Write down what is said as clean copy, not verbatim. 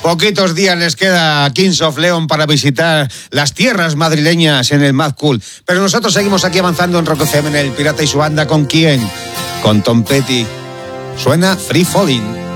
Poquitos días les queda a Kings of Leon para visitar las tierras madrileñas en el Mad Cool. Pero nosotros seguimos aquí avanzando en Rock FM, en El Pirata y su banda. ¿Con quién? Con Tom Petty. Suena Free Falling.